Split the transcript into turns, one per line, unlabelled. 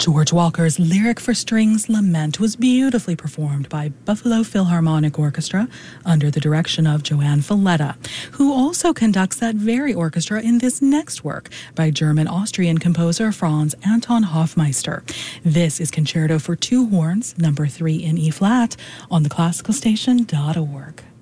George Walker's Lyric for Strings Lament was beautifully performed by Buffalo Philharmonic Orchestra under the direction of Joanne Falletta, who also conducts that very orchestra in this next work by German-Austrian composer Franz Anton Hofmeister. This is Concerto for Two Horns, number 3 in E-flat, on theclassicalstation.org.